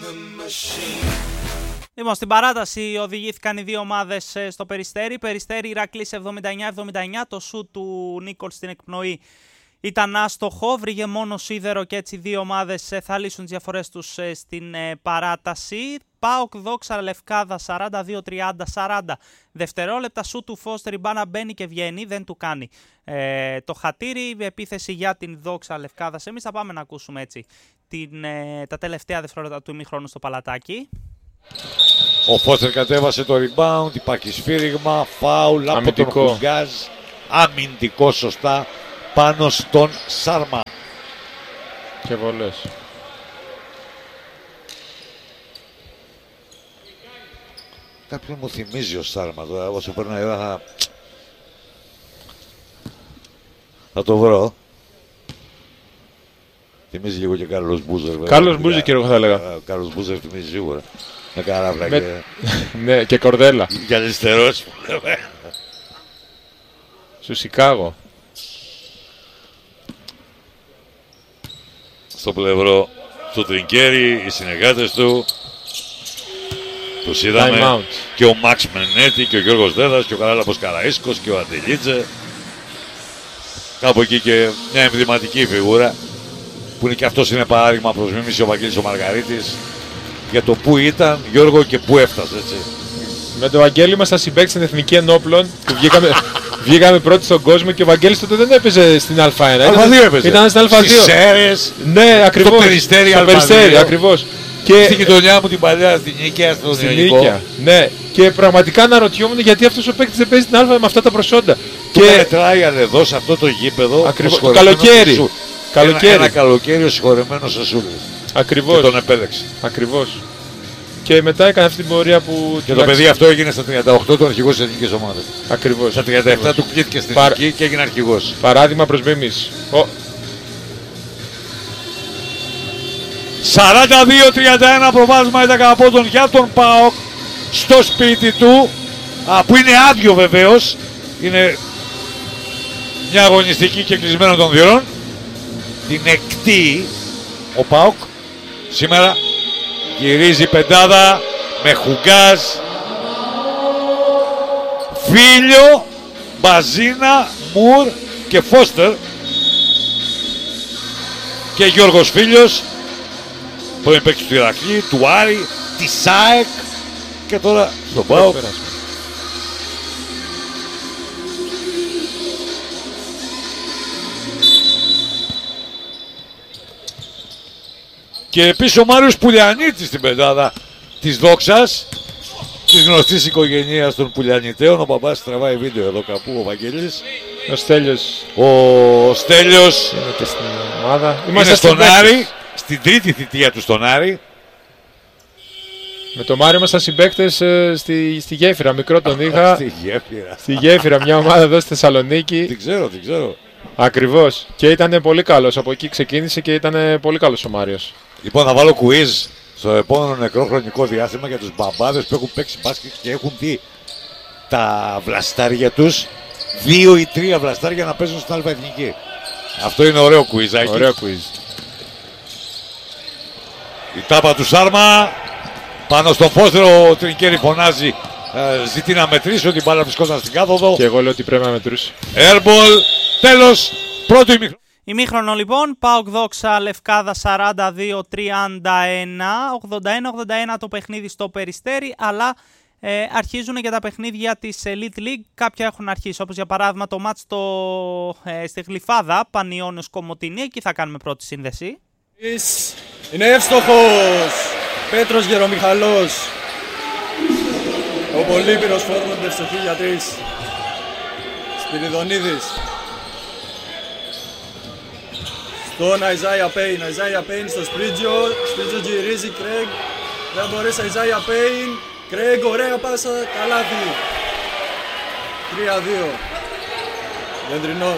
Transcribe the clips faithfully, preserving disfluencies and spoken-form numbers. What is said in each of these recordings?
Λοιπόν, στην παράταση οδηγήθηκαν οι δύο ομάδες στο Περιστέρι. Περιστέρι Ηρακλής εβδομήντα εννιά εβδομήντα εννιά. Το σουτ του Νίκολ στην εκπνοή ήταν άστοχο. Βρήκε μόνο σίδερο και έτσι οι δύο ομάδες θα λύσουν τις διαφορές τους στην παράταση. ΠΑΟΚ Δόξα Λευκάδα σαράντα δύο τριάντα σαράντα δευτερόλεπτα. Σουτ του Φώστερ, η μπάνα μπαίνει και βγαίνει. Δεν του κάνει ε, το χατήρι. Επίθεση για την Δόξα Λευκάδα. Εμείς θα πάμε να ακούσουμε έτσι την, ε, τα τελευταία δευτερόλεπτα του ημιχρόνου στο παλατάκι. Ο Φώστερ κατέβασε το rebound, υπάρχει σφύριγμα, φάουλ από τον Χουγκάζ, αμυντικό σωστά πάνω στον Σάρμα. Και βολές. Κάποιον μου θυμίζει ο Σάρμα τώρα, όσο περνάει η ώρα θα... θα το βρω. Θυμίζει λίγο και Κάρλος Μπούζερ. Κάρλος Μπούζερ και εγώ θα έλεγα. Κάρλος Μπούζερ θυμίζει σίγουρα. Με καράβρα με... και... ναι, και κορδέλα. Για αριστερός. Στο Σικάγο. Στο πλευρό του Τρινκέρι, οι συνεργάτες του. Τους είδαμε και ο Μαξ Μενέτη και ο Γιώργος Δέδας και ο Καράλαμπος Καραΐσκος και ο Αντελίτσε. Κάπου εκεί και μια εμβληματική φιγούρα που είναι και αυτός είναι παράδειγμα προς μίμηση ο Βαγγέλης ο Μαργαρίτης για το που ήταν Γιώργο και που έφτασε, έτσι. Με τον Βαγγέλη μας θα συμπαίξει στην Εθνική Ενόπλων που βγήκαμε, βγήκαμε πρώτοι στον κόσμο και ο Βαγγέλης τότε δεν έπαιζε στην Α1. Α δύο έπαιζε. Ήταν στην Α δύο. Στις Σέρες, ναι, ακριβώς. στο Περιστέρι, στο Περιστέρι, ακριβώς. Και στην γειτονιά μου την παλιά, στην Νίκαια, στον Ελληνικό. Ναι, και πραγματικά αναρωτιόμουν γιατί αυτός ο παίκτης δεν παίζει την Α με αυτά τα προσόντα. Και μετράει εδώ σε αυτό το γήπεδο. Ακριβώς. Το καλοκαίρι. Καλοκαίρι. Ένα, ένα καλοκαίρι ο συγχωρεμένος ο Σούλης. Ακριβώς. Και τον επέλεξε. Ακριβώς. Και μετά έκανε αυτή την πορεία που. Και το παιδί αυτό έγινε στα τριάντα οκτώ του αρχηγός της εθνικής ομάδας. Ακριβώς. Στα τριάντα επτά του κλείθηκε στην Παρ... εθνική και έγινε αρχηγός. Παράδειγμα προς μίμηση. Ο... σαράντα δύο τριάντα ένα προβάσμα ήταν από τον για τον ΠΑΟΚ στο σπίτι του. Α, που είναι άδειο βεβαίως. Είναι μια αγωνιστική και κλεισμένο των θυρών. Την εκτεί ο ΠΑΟΚ σήμερα. Γυρίζει πεντάδα με Χουγκάζ, Φίλιο, Μπαζίνα, Μουρ και Φώστερ και Γιώργος Φίλιος, πρώην παίκτης του Ηρακλή, του Άρη, της ΑΕΚ και τώρα στον ΠΑΟΚ. Και επίσης ο Μάριος Πουλιανίτης στην πεντάδα της Δόξας, της γνωστής οικογένειας των Πουλιανιτέων. Ο μπαμπάς τραβάει βίντεο εδώ κάπου, ο Βαγγέλης. Ο Στέλιος. Ο Στέλιος είναι και στην ομάδα. Είναι στον Άρη, στην τρίτη θητεία του στον Άρη. Με τον Μάριο ήμασταν συμπαίκτες ε, στη, στη Γέφυρα, μικρό τον είχα. Στη Γέφυρα. Στη Γέφυρα, μια ομάδα εδώ στη Θεσσαλονίκη. Την ξέρω, την ξέρω. Ακριβώς. Και ήταν πολύ καλός. Από εκεί ξεκίνησε και ήταν πολύ καλός ο Μάριος. Λοιπόν, θα βάλω quiz στο επόμενο νεκρό χρονικό διάστημα για τους μπαμπάδες που έχουν παίξει μπάσκετ και έχουν δει τα βλαστάρια τους, δύο ή τρία βλαστάρια να παίζουν στην Αλφα Εθνική. Αυτό είναι ωραίο quiz. Ωραίο quiz. Η τάπα του Σάρμα πάνω στο Φώστερ, ο Τρινκέρι φωνάζει, ε, ζητεί να μετρήσει ότι η μπάλα βρισκόταν στην κάθοδο. Και εγώ λέω ότι πρέπει να μετρήσει. Airball, τέλος, πρώτο ημίχρονο. Ημίχρονο λοιπόν, ΠΑΟΚ Δόξα Λευκάδα σαράντα δύο τριάντα ένα, ογδόντα ένα ογδόντα ένα το παιχνίδι στο Περιστέρι, αλλά ε, αρχίζουν και τα παιχνίδια της Elite League. Κάποια έχουν αρχίσει, όπως για παράδειγμα το μάτς στο, ε, στη Γλυφάδα, Πανιώνιος Κομοτηνή, εκεί θα κάνουμε πρώτη σύνδεση. Είναι εύστοχος, Πέτρος Γερομιχαλός, ο Πολύπυρος φόρμοντες στο χίλια τρία, Σπυριδονίδης. Στον Αϊζάια Πέιν, Αϊζάια Πέιν στο Σπρίτζιο, Σπρίτζιο γυρίζει, Κρέγκ, δεν μπορέσει Αϊζάια Πέιν, Κρέγκ, ωραία πάσα, καλάθι. τρία δύο, Λεντρινός.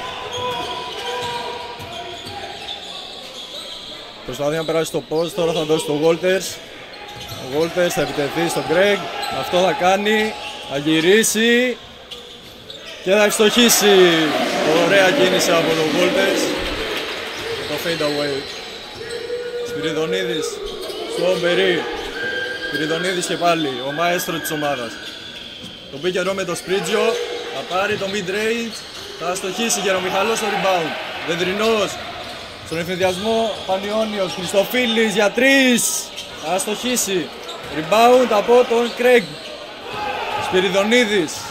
Προσπαθεί να περάσει στο post, τώρα θα δώσει στο Walters. Ο Walters θα επιτεθεί στον Κρέγκ, αυτό θα κάνει, θα γυρίσει και θα ευστοχίσει. Ωραία κίνηση από τον Walters. Το fade away. Σπυριδονίδης. στον Περί. Σπυριδονίδης και πάλι, ο μαέστρο της ομάδας. Το pick and roll με το Σπρίτζιο, θα πάρει το mid-range, θα αστοχίσει Γερομιχαλός στο rebound. Δεντρινός, στον εφηδιασμό Πανιόνιος, Χριστοφίλης για τρεις, θα αστοχίσει. Rebound από τον Κρέγκ. Σπυριδονίδης.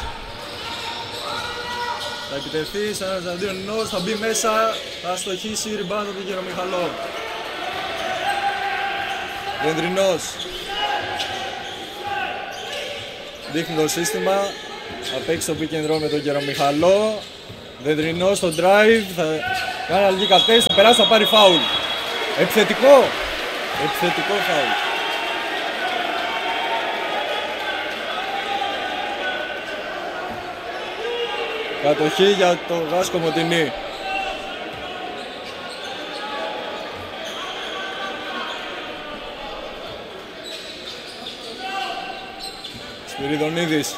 Θα επιτεθεί σαν ένας αντίον ενός, θα μπει μέσα, θα αστοχίσει, rebound από τον Γερομιχαλό. Δεντρινός. Δείχνει το σύστημα, θα παίξει το pick and roll με τον Γερομιχαλό. Δεντρινός στο drive, θα κάνει αλλαγή κατέστηση, θα περάσει, θα πάρει φάουλ. Επιθετικό, επιθετικό φάουλ. Κατοχή για το Βάσκο Μοτινή. Σπυριδονίδης.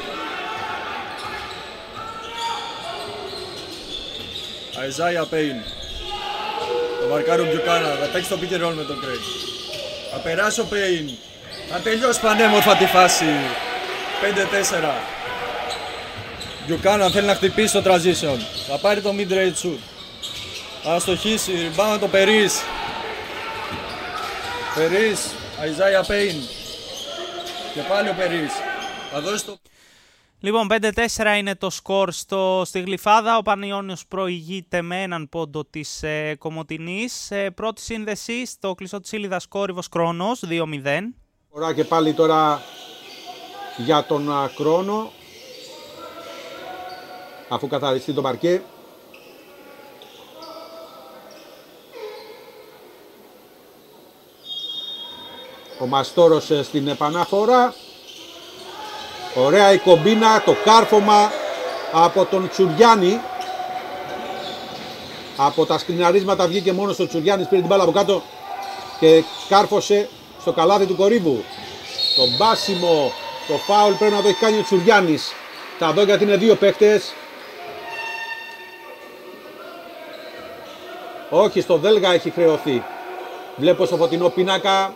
Αϊζάια Πέιν. Το μαρκάρει ο Μπιουκάνα, θα παίξει το pick and roll με τον Κρέγκ. Θα περάσει ο Πέιν. Θα τελειώσει πανέμορφα τη φάση. πέντε τέσσερα. Μπιουκάνα θέλει να χτυπήσει το transition. Θα πάρει το mid-range shoot. Θα αστοχίσει, rebound το Περίς. Περίς, Αϊζάια Πέιν. Και πάλι ο Περίς. Θα δώσει το... Λοιπόν, πέντε τέσσερα είναι το σκορ στο, στη Γλυφάδα. Ο Πανιόνιος προηγείται με έναν πόντο της ε, Κομοτηνής. Ε, πρώτη σύνδεση στο κλειστό της Ήλιδας Κόρυβος Κρόνος, δύο μηδέν. Ωραία και πάλι τώρα για τον α, Κρόνο. Αφού καθαριστεί το παρκέ. Ο Μαστόρος στην επαναφορά. Ωραία η κομπίνα, το κάρφωμα από τον Τσουριάννη. Από τα σκριναρίσματα βγήκε μόνο στο Τσουριάννης, πήρε την μπάλα από κάτω και κάρφωσε στο καλάθι του Κορύβου. Το μπάσιμο, το φάουλ πρέπει να το έχει κάνει ο Τσουριάννης. Θα δω γιατί είναι δύο παίκτες. Όχι, στο Δέλγα έχει χρεωθεί. Βλέπω στο φωτεινό πίνακα.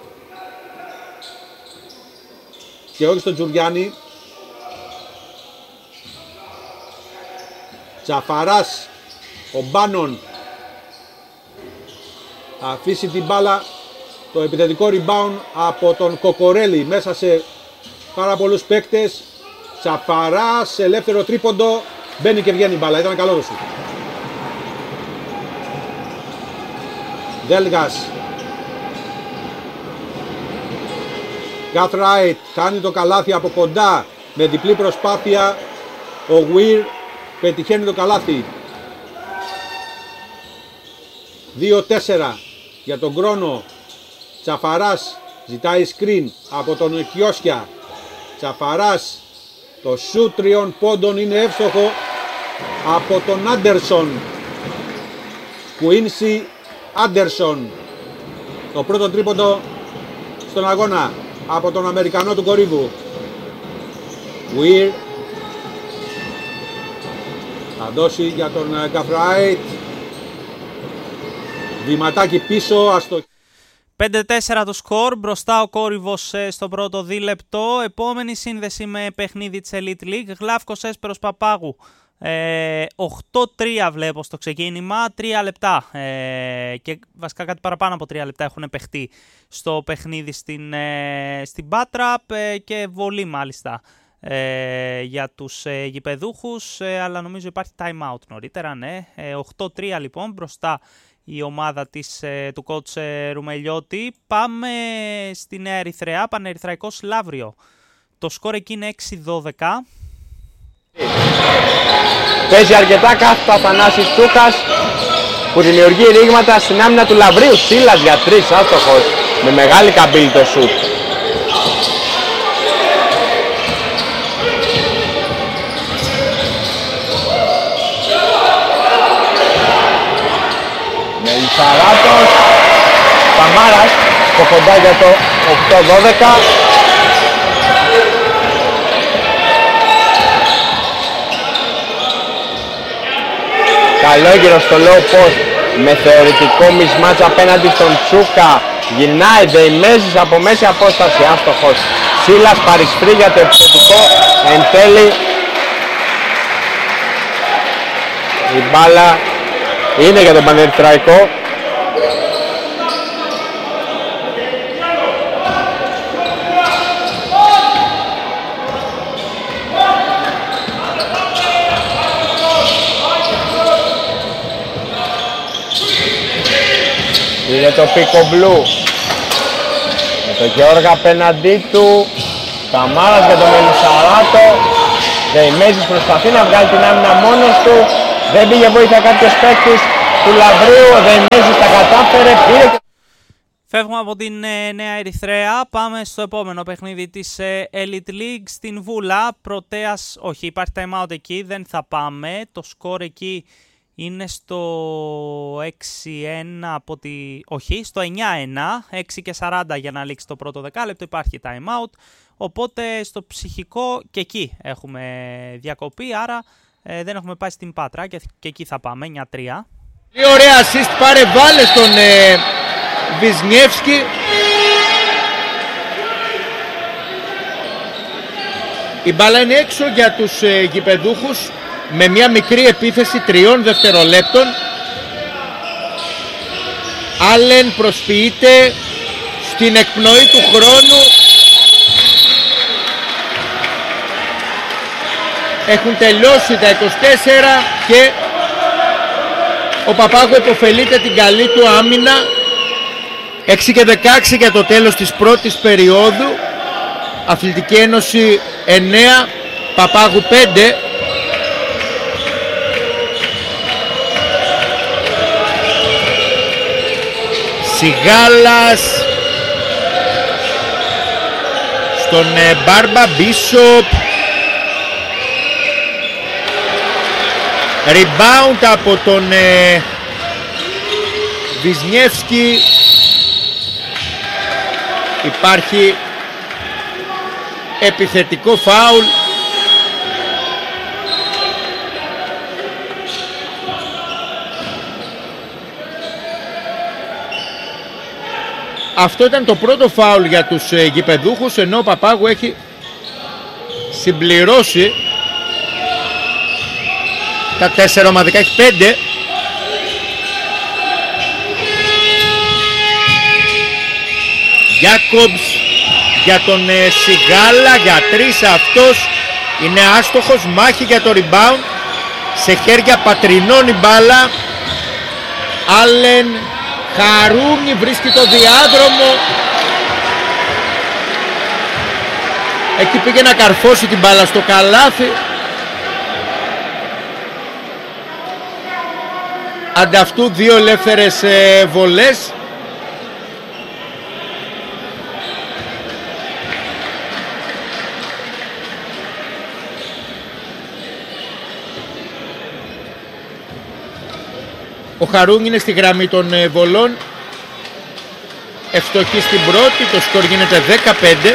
Και όχι στον Τζουριάννη. Τσαφαράς, ο Μπάνον θα αφήσει την μπάλα, το επιθετικό rebound από τον Κοκορέλη μέσα σε πάρα πολλούς παίκτες. Τσαφαράς, ελεύθερο τρίποντο, μπαίνει και βγαίνει η μπάλα, ήταν καλό ρωσί. Δέλγας, Γκάθραιτ κάνει το καλάθι από κοντά με διπλή προσπάθεια. Ο Γουίρ πετυχαίνει το καλάθι. δύο τέσσερα για τον Κρόνο. Τσαφαράς ζητάει screen από τον Κιώσια. Τσαφαράς, το σουτ τριών πόντων είναι εύστοχο από τον Άντερσον. Κουίνσι Άντερσον. Το πρώτο τρίποντο στον αγώνα από τον Αμερικανό του Κορύβου. Weir θα δώσει για τον Γκαφράιτ. Βηματάκι πίσω, αστοχή. πέντε τέσσερα το σκορ, μπροστά ο Κόρυβος στο πρώτο δίλεπτο. Επόμενη σύνδεση με παιχνίδι της Elite League. Γλάφκος Έσπερος Παπάγου. Ε, οκτώ τρία βλέπω στο ξεκίνημα, τρία λεπτά ε, και βασικά κάτι παραπάνω από τρία λεπτά έχουν παιχτεί στο παιχνίδι στην, ε, στην Πάτρα ε, και βολή μάλιστα ε, για τους ε, γηπεδούχους, ε, αλλά νομίζω υπάρχει time out νωρίτερα, ναι. ε, οκτώ τρία λοιπόν μπροστά η ομάδα της, ε, του coach ε, Ρουμελιώτη. Πάμε στη Νέα Ερυθρέα, Πανερυθραϊκός Λαύριο. Το σκορ εκεί είναι έξι δώδεκα. Παίζει αρκετά κάθετα ο Θανάσης Τσούκας που δημιουργεί ρήγματα στην άμυνα του Λαβρίου. Σίλας για τρεις, άστοχος, με μεγάλη καμπύλη το σουτ. Μελισσαράτος, Παμάρας, το κοντά για το οκτώ δώδεκα. Καλόγυρο στο low post με θεωρητικό mismatch απέναντι στον Τσούκα. Γυρνάει Δεϊμέζης από μέση απόσταση, άστοχος. Σίλας παρισφρεί για το επιθετικό, εν τέλει η μπάλα είναι για τον Πανερυθραϊκό. Είναι το Πίκο Μπλου με τον Γεώργα απέναντί του. Καμάρας για τον Μελισσαράτο. Δεϊμέζης προσπαθεί να βγάλει την άμυνα μόνος του. Δεν πήγε βοήθεια κάποιος παίκτης του Λαβρίου. Ο Δεϊμέζης τα κατάφερε. Πήρε... Φεύγουμε από την ε, Νέα Ερυθρέα. Πάμε στο επόμενο παιχνίδι της ε, Elite League στην Βούλα. Πρωτέας, όχι, υπάρχει time out εκεί, δεν θα πάμε. Το σκορ εκεί είναι στο έξι ένα από τη... όχι, στο εννιά ένα, έξι και σαράντα για να λήξει το πρώτο δεκάλεπτο, υπάρχει time out. Οπότε στο ψυχικό και εκεί έχουμε διακοπή, άρα ε, δεν έχουμε πάει στην Πάτρα και, και εκεί θα πάμε, εννιά τρία. Τι ωραία assist, πάρε βάλε στον ε, Βυσνιεύσκι. Η μπάλα είναι έξω για τους ε, γηπεδούχους με μια μικρή επίθεση τριών δευτερολέπτων. Άλεν προσποιείται στην εκπνοή του χρόνου. Έχουν τελειώσει τα είκοσι τέσσερα και ο Παπάγου υποφελείται την καλή του άμυνα. έξι και δεκαέξι για το τέλος της πρώτης περίοδου. Αθλητική Ένωση εννέα, Παπάγου πέντε. Σιγάλας στον ε, Μπάρμπα, Μπίσοπ. Rebound από τον ε, Βυσνιεύσκι. Υπάρχει επιθετικό φάουλ. Αυτό ήταν το πρώτο φάουλ για τους ε, γηπεδούχους, ενώ ο Παπάγου έχει συμπληρώσει τα τέσσερα ομαδικά, έχει πέντε. Γιάκομπς για τον ε, Σιγάλα, για τρεις αυτός, είναι άστοχος, μάχη για το rebound, σε χέρια Πατρινών η μπάλα. Άλεν, Χαρούνι βρίσκει το διάδρομο. Εκεί πήγε να καρφώσει την μπάλα στο καλάθι. Ανταυτού δύο ελεύθερες ε, βολές. Ο Χαρούν είναι στη γραμμή των ε, βολών. Ευστοχή στην πρώτη, το σκορ γίνεται δεκαπέντε.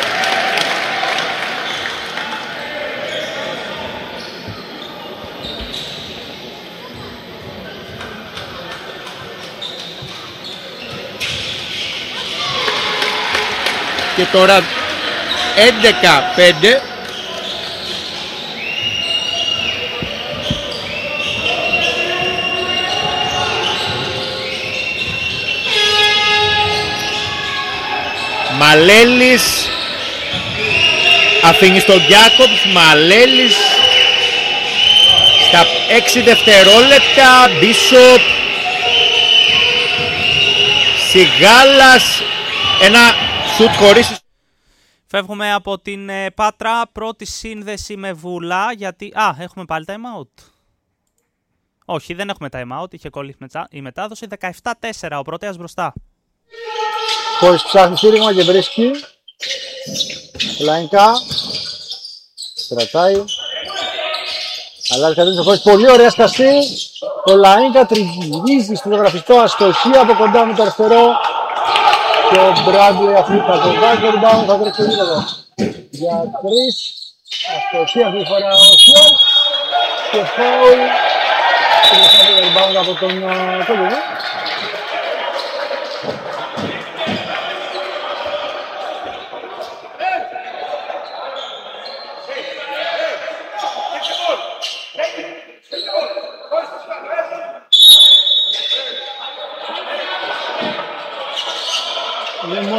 Και τώρα έντεκα πέντε. Μαλέλης αφήνει στον Γιάκομπς. Μαλέλης στα έξι δευτερόλεπτα. Μπίσοπ, Σιγάλας, ένα σουτ χωρίς. Φεύγουμε από την ε, Πάτρα, πρώτη σύνδεση με Βουλά, γιατί... Α, έχουμε πάλι time out. Όχι, δεν έχουμε time out, είχε κολλήσει η μετάδοση. δεκαεπτά τέσσερα, ο Πρωτέας μπροστά. Χωρίς ψάχνει στήριγμα και βρίσκει. Λαϊκά. Κρατάει. Αλλάζει κατεύθυνση χωρίς, πολύ ωραία σκαστή. Το Λαϊκά τριγυρίζει στο γραφιστό, αστοχή από κοντά με το αριστερό. Και ο Μπράντλεϊ αφού θα το βγάλει το rebound θα τρέξει λίγο εδώ. Για τρεις. Αστοχή αυτή τη φορά ο Σιόρ. Και φάουλ. Και θα το rebound από τον Κόλλινο.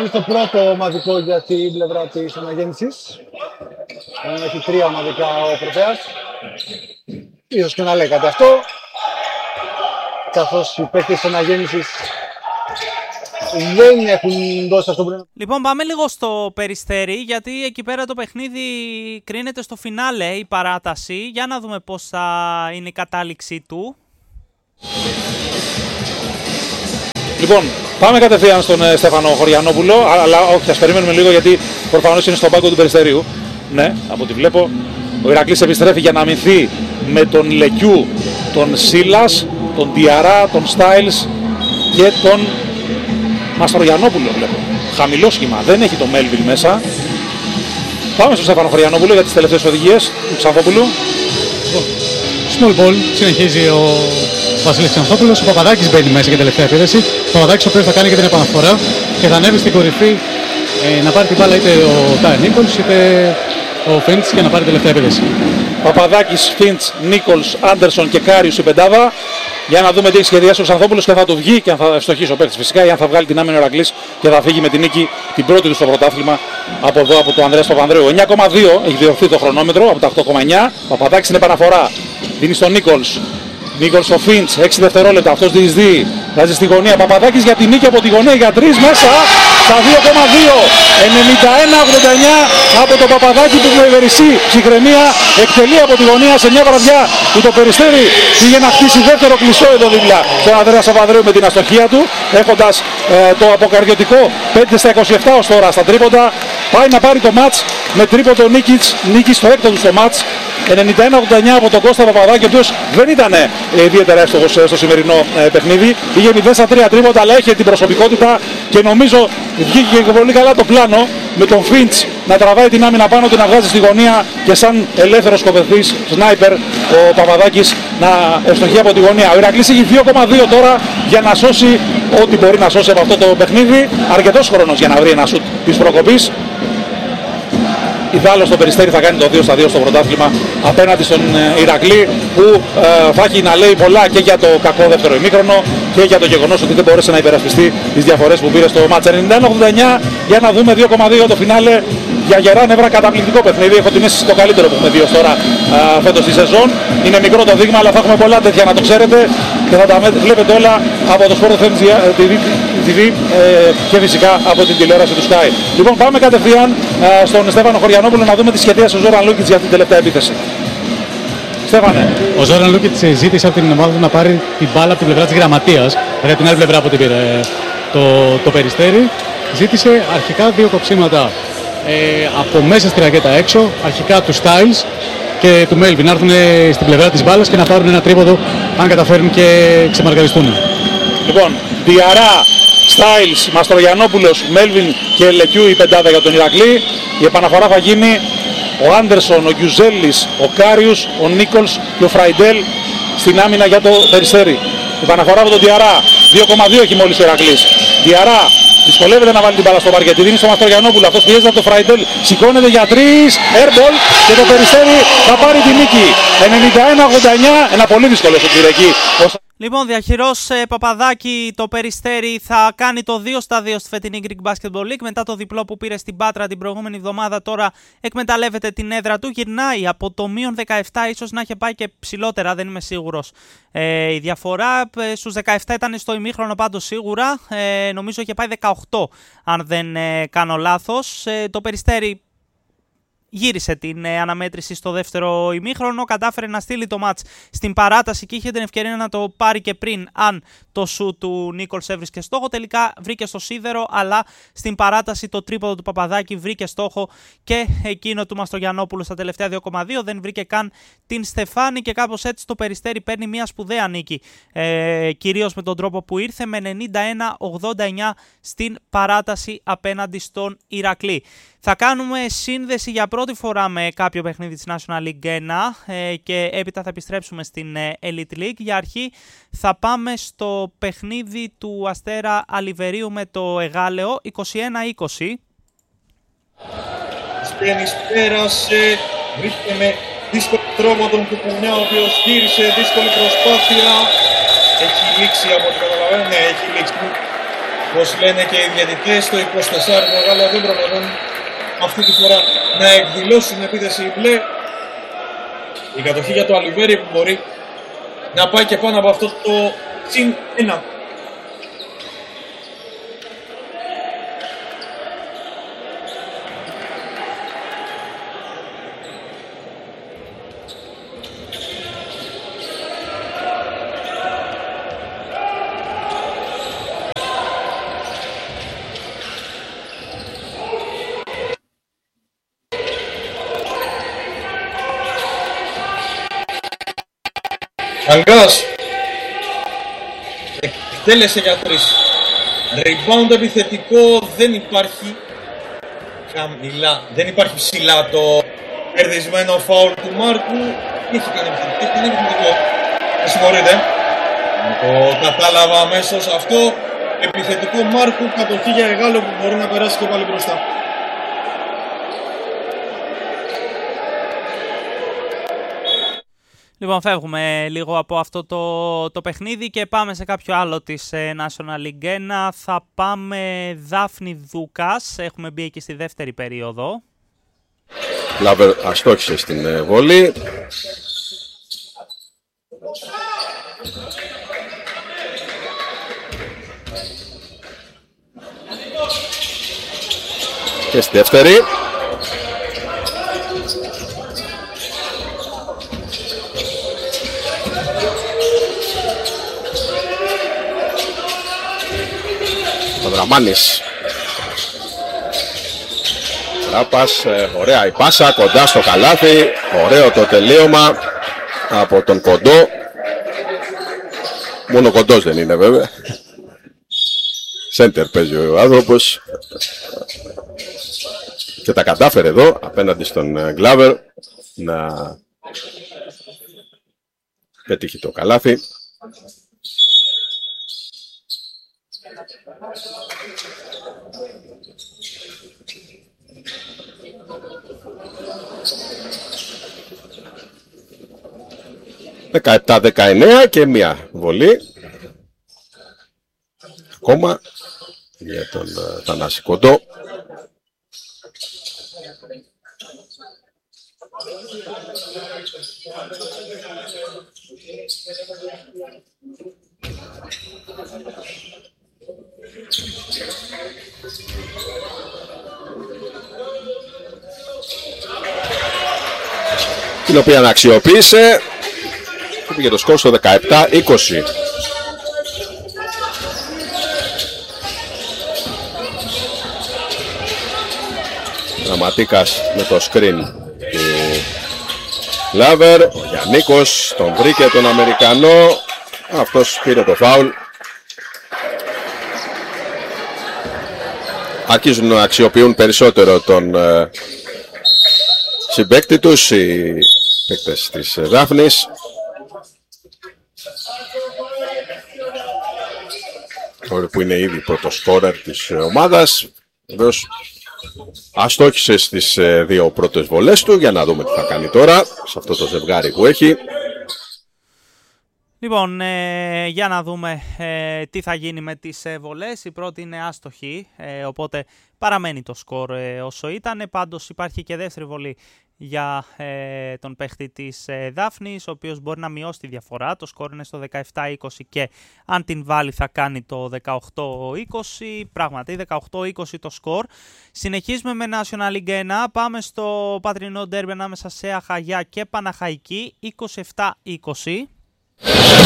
είναι στο πρώτο ομαδικό για την πλευρά της Αναγέννησης. Έχει τρία ομαδικά ο Προτέας. Ίσως και να λέει κάτι αυτό. Καθώς οι παίκτες της Αναγέννησης δεν έχουν δώσει αυτό που είναι. Λοιπόν, πάμε λίγο στο Περιστέρι, γιατί εκεί πέρα το παιχνίδι κρίνεται στο φινάλε η παράταση. Για να δούμε πώς θα είναι η κατάληξή του. Λοιπόν, πάμε κατευθείαν στον ε, Στέφανο Χωριανόπουλο, αλλά όχι, ας περιμένουμε λίγο γιατί προφανώς είναι στον πάγκο του Περιστερίου. Ναι, από ό,τι βλέπω, ο Ηρακλής επιστρέφει για να αμυνθεί με τον Λεκιού, τον Σίλας, τον Διαρά, τον Στάιλς και τον Μαστρογιαννόπουλο βλέπω. Χαμηλό σχήμα, δεν έχει το Μέλβιν μέσα. Πάμε στον Στέφανο Χωριανόπουλο για τις τελευταίες οδηγίες του Ξανθόπουλου. Small ball, συνεχίζει ο Βασίλης Ξανθόπουλος. Ο Παπαδάκης μπαίνει μέσα για τελευταία επίθεση. Ο Παπαδάκης ο οποίος θα κάνει και την επαναφορά και θα ανέβει στην κορυφή ε, να πάρει την μπάλα είτε ο Τάι Νίκολς είτε ο Φίντς για να πάρει τελευταία επίθεση. Παπαδάκης, Φίντς, Νίκολς, Άντερσον και Κάριους η πεντάδα. Για να δούμε τι έχει σχεδιάσει ο Ξανθόπουλος και θα του βγει και αν θα ευστοχίσει ο παίκτης φυσικά ή αν θα βγάλει την άμυνα ο Ηρακλής και θα φύγει με την νίκη την πρώτη του στο πρωτάθλημα από εδώ από το Ανδρέας Παπανδρέου. εννιά κόμμα δύο έχει διορθεί το χρονόμετρο από τα οκτώ κόμμα εννιά. Παπαδάκης στην επαναφορά. Δίνει στον Νίκολς. Νίκολς στο Φίντς, έξι δευτερόλεπτα. Αυτός διεισδύει. Βάζει στη γωνία. Παπαδάκης για την νίκη από τη γωνία για τρεις μέσα. Στα δύο κόμμα δύο. ενενήντα ένα ογδόντα εννιά από τον Παπαδάκη που με ευερησεί ψυχραιμία εκτελεί από τη γωνία σε μια βραδιά που το Περιστέρι πήγε να χτίσει δεύτερο κλεισό εδώ δίπλα στον Ανδρέα Παπανδρέου με την αστοχία του, έχοντας ε, το αποκαρδιωτικό πέντε στα είκοσι επτά ως τώρα στα τρίποντα. Πάει να πάρει το μάτς με τρίποντο Νίκης, νίκη στο έκτο του στο μάτς. ενενήντα ένα ογδόντα εννιά από τον Κώστα Παπαδάκη, ο οποίος δεν ήταν ε, ιδιαίτερα εύστοχος ε, στο σημερινό ε, παιχνίδι. Είχε μηδέν στα τρία τρίποντα, αλλά έχει την προσωπικότητα και νομίζω βγήκε και πολύ καλά το πλάνο με τον Φίντς να τραβάει την άμυνα πάνω του, να βγάζει στη γωνία και σαν ελεύθερος σκοπευτής σνάιπερ ο Παπαδάκης να ευστοχεί από τη γωνία. Ο Ηρακλής έχει δύο κόμμα δύο τώρα για να σώσει ό,τι μπορεί να σώσει από αυτό το παιχνίδι. Αρκετός χρόνος για να βρει ένα σουτ της προκοπής. Ιδάλλως το Περιστέρι θα κάνει το δύο στα δύο στο πρωτάθλημα απέναντι στον Ηρακλή που ε, θα έχει να λέει πολλά και για το κακό δεύτερο ημίχρονο και για το γεγονός ότι δεν μπόρεσε να υπερασπιστεί τις διαφορές που πήρε στο μάτς. ενενήντα ένα ογδόντα εννιά για να δούμε δύο κόμμα δύο το φινάλε. Για γερά νεύρα καταπληκτικό παιχνίδι. Έχω την αίσθηση το καλύτερο που έχουμε δει ως τώρα α, φέτος στη σεζόν. Είναι μικρό το δείγμα, αλλά θα έχουμε πολλά τέτοια να το ξέρετε και θα τα βλέπετε όλα από το Sport εφ εμ τι βι ε, και φυσικά από την τηλεόραση του Sky. Λοιπόν, πάμε κατευθείαν α, στον Στέφανο Χωριανόπουλο να δούμε τη σχεδίαση ο Ζόραν Λούκιτς για αυτή την τελευταία επίθεση. Στέφανε. Ο Ζόραν Λούκιτς ζήτησε από την ομάδα του να πάρει την μπάλα από την πλευρά της Γραμματείας, δηλαδή από την άλλη πλευρά που την πήρε το, το Περιστέρι. Ζήτησε αρχικά δύο κοψίματα Ε, από μέσα στη ρακέτα έξω, αρχικά του Styles και του Melvin να έρθουν στην πλευρά της μπάλας και να πάρουν ένα τρίποδο αν καταφέρουν και ξεμαργαριστούν. Λοιπόν, Διαρά, Styles, Μαστρογιαννόπουλος, Melvin και Λεκιού η πεντάδα για τον Ηρακλή. Η επαναφορά θα γίνει ο Άντερσον, ο Γιουζέλης, ο Κάριους, ο Νίκολς και ο Φραϊντέλ στην άμυνα για το Περιστέρι. Η επαναφορά από τον Διαρά, δύο κόμμα δύο έχει μόλις ο Ηρακλής. Διαρά δυσκολεύεται να βάλει την μπάλα στο παρκετ, δίνει στο Μαστρογιαννόπουλο, αυτός πιέζεται από το Φραϊντέλ, σηκώνεται για τρεις, airball και το Περιστέρι θα πάρει τη νίκη. ενενήντα ένα ογδόντα εννιά, ένα πολύ δύσκολο σουτ εκεί. Λοιπόν, διαχειρός ε, Παπαδάκη, το Περιστέρι θα κάνει το δύο στα δύο στη φετινή Greek Basketball League. Μετά το διπλό που πήρε στην Πάτρα την προηγούμενη εβδομάδα, τώρα εκμεταλλεύεται την έδρα του. Γυρνάει από το μείον δεκαεπτά, ίσως να είχε πάει και ψηλότερα, δεν είμαι σίγουρος. Ε, η διαφορά ε, στους δεκαεπτά ήταν στο ημίχρονο πάντως σίγουρα. Ε, νομίζω είχε πάει δεκαοκτώ, αν δεν ε, κάνω λάθος. Ε, το Περιστέρι γύρισε την ε, αναμέτρηση στο δεύτερο ημίχρονο, κατάφερε να στείλει το μάτς στην παράταση και είχε την ευκαιρία να το πάρει και πριν αν το σου του Νίκολς έβρισκε στόχο. Τελικά βρήκε στο σίδερο, αλλά στην παράταση το τρίποδο του Παπαδάκη βρήκε στόχο και εκείνο του Μαστρογιαννόπουλου στα τελευταία δύο κόμμα δύο δεν βρήκε καν την Στεφάνη και κάπως έτσι το Περιστέρι παίρνει μια σπουδαία νίκη, ε, κυρίως με τον τρόπο που ήρθε, με ενενήντα ένα ογδόντα εννιά στην παράταση απέναντι στον Ηρακλή. Θα κάνουμε σύνδεση για πρώτη φορά με κάποιο παιχνίδι της National League ένα ε, και έπειτα θα επιστρέψουμε στην ε, Elite League. Για αρχή θα πάμε στο παιχνίδι του Αστέρα Αλιβερίου με το Εγάλεο, είκοσι ένα είκοσι. Σπένης πέρασε, βρήκε με δύσκολο τρόπο τον Κουκουνιά, ο οποίος γύρισε, δύσκολη προσπάθεια. Έχει λήξει από ό,τι καταλαβαίνω, ναι, έχει λήξει. Όπως λένε και οι διαιτητές, το είκοσι τέσσερα το Γάλλο δεν προπονούν αυτή τη φορά να εκδηλώσουν επίθεση μπλε. Η κατοχή για το Αλιβέρι που μπορεί να πάει και πάνω από αυτό το συν ένα. Αλγκάς εκτέλεσε για τρεις. Rebound επιθετικό δεν υπάρχει χαμηλά, δεν υπάρχει ψηλά το κερδισμένο φάουλ του Μάρκου. Έχει κάνει επιθετικό, έχει κάνει επιθετικό. Με συγχωρείτε. Το κατάλαβα αμέσως αυτό. Επιθετικό Μάρκου, κατοχή για Γάλλο που μπορεί να περάσει και πάλι μπροστά. Λοιπόν, φεύγουμε λίγο από αυτό το, το παιχνίδι και πάμε σε κάποιο άλλο της ε, National League ένα. Θα πάμε Δάφνη Δούκας. Έχουμε μπει εκεί στη δεύτερη περίοδο. Λάβερ αστόχησε στην ε, βολή. Και στη δεύτερη. Ο Δραμάνης. Ράπας, ε, ωραία η πάσα, κοντά στο καλάθι. Ωραίο το τελείωμα από τον Κοντό. Μόνο Κοντός δεν είναι βέβαια. Σέντερ παίζει ο άνθρωπος. Και τα κατάφερε εδώ απέναντι στον Γκλάβερ να πετύχει το καλάθι. δεκαεπτά δεκαεννέα και μία βολή ακόμα για τον uh, Θανάση Κοντό. Την οποία να αξιοποίησε. Πήγε το σκορ στο δεκαεπτά είκοσι. Δραματίκας με το screen του Λάβερ. Ο Γιαννίκος τον βρήκε τον Αμερικανό. Αυτός πήρε το φάουλ. Αρχίζουν να αξιοποιούν περισσότερο τον ε, συμπαίκτη τους οι παίκτες της Δάφνης. Που είναι ήδη πρώτο σκόρερ της ομάδας. Βεβαίως αστόχησε στις δύο πρώτες βολές του. Για να δούμε τι θα κάνει τώρα σε αυτό το ζευγάρι που έχει. Λοιπόν, ε, για να δούμε ε, τι θα γίνει με τις ε, βολές. Η πρώτη είναι άστοχη, ε, οπότε παραμένει το σκορ ε, όσο ήταν. Πάντως υπάρχει και δεύτερη βολή για ε, τον παίχτη της ε, Δάφνης, ο οποίος μπορεί να μειώσει τη διαφορά. Το σκορ είναι στο δεκαεπτά είκοσι και αν την βάλει θα κάνει το δεκαοκτώ είκοσι. Πράγματι, δεκαοκτώ είκοσι το σκορ. Συνεχίζουμε με National League ένα. Πάμε στο πατρινό ντέρμπι ανάμεσα σε Αχαγιά και Παναχαϊκή, είκοσι επτά είκοσι.